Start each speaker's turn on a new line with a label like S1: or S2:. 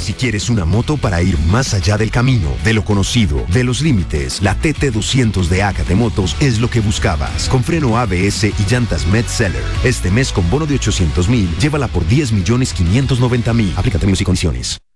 S1: Si quieres una moto para ir más allá del camino, de lo conocido, de los límites, la TT200 de Acate Motos es lo que buscabas. Con freno ABS y llantas Metzeler. Este mes con bono de 800,000, llévala por 10,590,000. Aplica términos y condiciones.